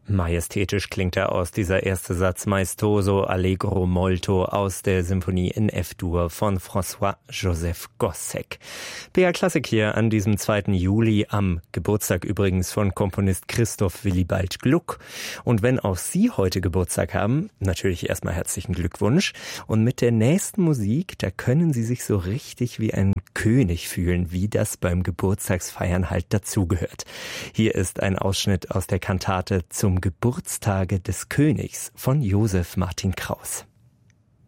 Majestätisch klingt er aus, dieser erste Satz Maestoso Allegro Molto aus der Symphonie in F-Dur von François-Joseph Gossec. BR Klassik hier an diesem 2. Juli, am Geburtstag übrigens von Komponist Christoph Willibald Gluck. Und wenn auch Sie heute Geburtstag haben, natürlich erstmal herzlichen Glückwunsch. Und mit der nächsten Musik, da können Sie sich so richtig wie ein König fühlen, wie das beim Geburtstagsfeiern halt dazugehört. Hier ist ein Ausschnitt aus der Kantate Zum Geburtstage des Königs von Josef Martin Kraus.